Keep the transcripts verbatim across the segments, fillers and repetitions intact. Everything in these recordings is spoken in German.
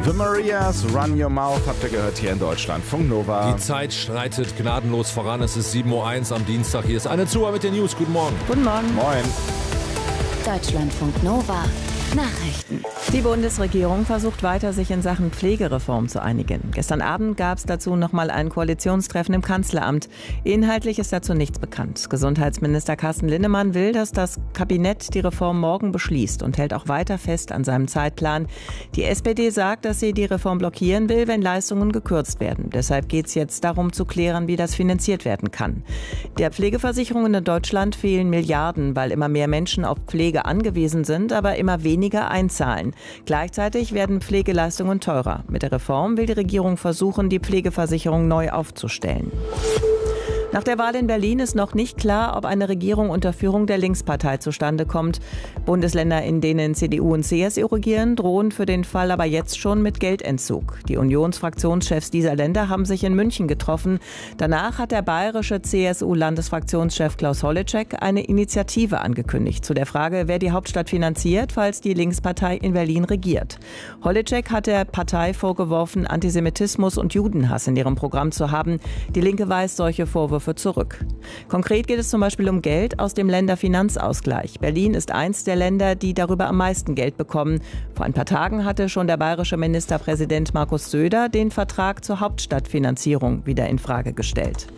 The Marias, Run Your Mouth, habt ihr gehört hier in Deutschlandfunk Nova. Die Zeit schreitet gnadenlos voran. Es ist sieben Uhr eins am Dienstag. Hier ist eine Zuhörer mit den News. Guten Morgen. Guten Morgen. Moin. Deutschlandfunk Nova. Nachrichten. Die Bundesregierung versucht weiter, sich in Sachen Pflegereform zu einigen. Gestern Abend gab es dazu noch mal ein Koalitionstreffen im Kanzleramt. Inhaltlich ist dazu nichts bekannt. Gesundheitsminister Carsten Linnemann will, dass das Kabinett die Reform morgen beschließt und hält auch weiter fest an seinem Zeitplan. Die S P D sagt, dass sie die Reform blockieren will, wenn Leistungen gekürzt werden. Deshalb geht es jetzt darum zu klären, wie das finanziert werden kann. Der Pflegeversicherungen in Deutschland fehlen Milliarden, weil immer mehr Menschen auf Pflege angewiesen sind, aber immer weniger einzahlen. Gleichzeitig werden Pflegeleistungen teurer. Mit der Reform will die Regierung versuchen, die Pflegeversicherung neu aufzustellen. Nach der Wahl in Berlin ist noch nicht klar, ob eine Regierung unter Führung der Linkspartei zustande kommt. Bundesländer, in denen C D U und C S U regieren, drohen für den Fall aber jetzt schon mit Geldentzug. Die Unionsfraktionschefs dieser Länder haben sich in München getroffen. Danach hat der bayerische C S U-Landesfraktionschef Klaus Holleczek eine Initiative angekündigt zu der Frage, wer die Hauptstadt finanziert, falls die Linkspartei in Berlin regiert. Holleczek hat der Partei vorgeworfen, Antisemitismus und Judenhass in ihrem Programm zu haben. Die Linke weist solche Vorwürfe zurück. Konkret geht es zum Beispiel um Geld aus dem Länderfinanzausgleich. Berlin ist eins der Länder, die darüber am meisten Geld bekommen. Vor ein paar Tagen hatte schon der bayerische Ministerpräsident Markus Söder den Vertrag zur Hauptstadtfinanzierung wieder in Frage gestellt.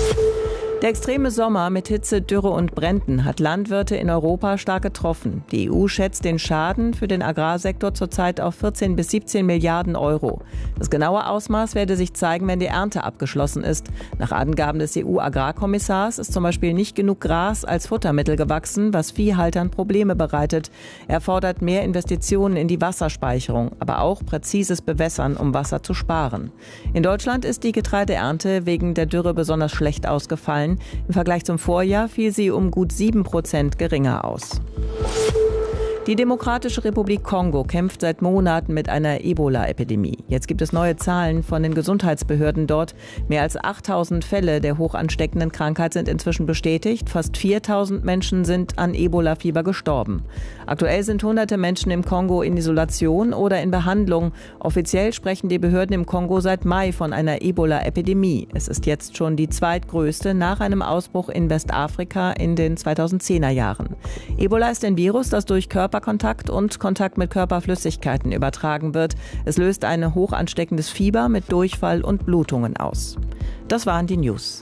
Der extreme Sommer mit Hitze, Dürre und Bränden hat Landwirte in Europa stark getroffen. Die E U schätzt den Schaden für den Agrarsektor zurzeit auf vierzehn bis siebzehn Milliarden Euro. Das genaue Ausmaß werde sich zeigen, wenn die Ernte abgeschlossen ist. Nach Angaben des E U-Agrarkommissars ist zum Beispiel nicht genug Gras als Futtermittel gewachsen, was Viehhaltern Probleme bereitet. Er fordert mehr Investitionen in die Wasserspeicherung, aber auch präzises Bewässern, um Wasser zu sparen. In Deutschland ist die Getreideernte wegen der Dürre besonders schlecht ausgefallen. Im Vergleich zum Vorjahr fiel sie um gut sieben Prozent geringer aus. Die Demokratische Republik Kongo kämpft seit Monaten mit einer Ebola-Epidemie. Jetzt gibt es neue Zahlen von den Gesundheitsbehörden dort. Mehr als achttausend Fälle der hoch ansteckenden Krankheit sind inzwischen bestätigt. Fast viertausend Menschen sind an Ebola-Fieber gestorben. Aktuell sind hunderte Menschen im Kongo in Isolation oder in Behandlung. Offiziell sprechen die Behörden im Kongo seit Mai von einer Ebola-Epidemie. Es ist jetzt schon die zweitgrößte nach einem Ausbruch in Westafrika in den zweitausendzehner Jahren. Ebola ist ein Virus, das durch Körper Kontakt und Kontakt mit Körperflüssigkeiten übertragen wird. Es löst ein hoch ansteckendes Fieber mit Durchfall und Blutungen aus. Das waren die News.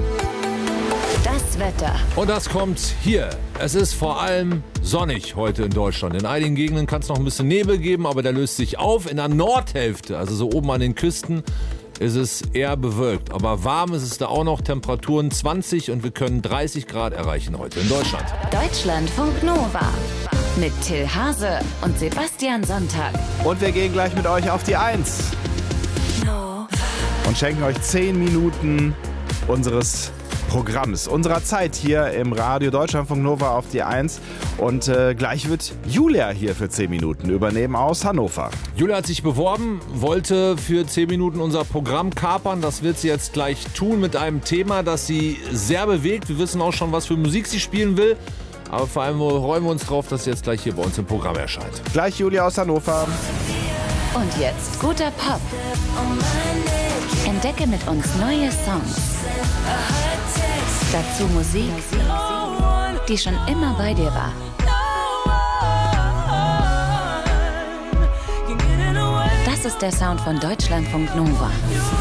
Das Wetter. Und das kommt hier. Es ist vor allem sonnig heute in Deutschland. In einigen Gegenden kann es noch ein bisschen Nebel geben, aber der löst sich auf. In der Nordhälfte, also so oben an den Küsten, ist es eher bewölkt. Aber warm ist es da auch noch. Temperaturen zwanzig und wir können dreißig Grad erreichen heute in Deutschland. Deutschlandfunk Nova. Mit Till Hase und Sebastian Sonntag. Und wir gehen gleich mit euch auf die Eins. Und schenken euch zehn Minuten unseres Programms, unserer Zeit hier im Radio Deutschlandfunk Nova auf die Eins. Und äh, gleich wird Julia hier für zehn Minuten übernehmen aus Hannover. Julia hat sich beworben, wollte für zehn Minuten unser Programm kapern. Das wird sie jetzt gleich tun mit einem Thema, das sie sehr bewegt. Wir wissen auch schon, was für Musik sie spielen will. Aber vor allem freuen wir uns drauf, dass sie jetzt gleich hier bei uns im Programm erscheint. Gleich Julia aus Hannover. Und jetzt guter Pop. Entdecke mit uns neue Songs. Dazu Musik, die schon immer bei dir war. Das ist der Sound von Deutschlandfunk Nova.